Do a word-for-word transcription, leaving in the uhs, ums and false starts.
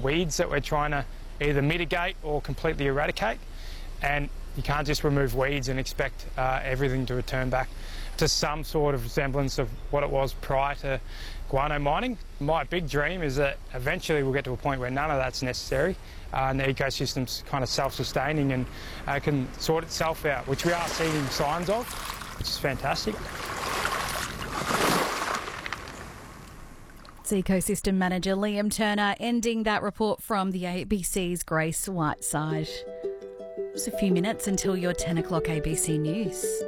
weeds that we're trying to either mitigate or completely eradicate, and you can't just remove weeds and expect uh, everything to return back to some sort of semblance of what it was prior to guano mining. My big dream is that eventually we'll get to a point where none of that's necessary uh, and the ecosystem's kind of self-sustaining and uh, can sort itself out, which we are seeing signs of, which is fantastic. It's Ecosystem Manager Liam Turner ending that report from the A B C's Grace Whiteside. Just a few minutes until your ten o'clock A B C News.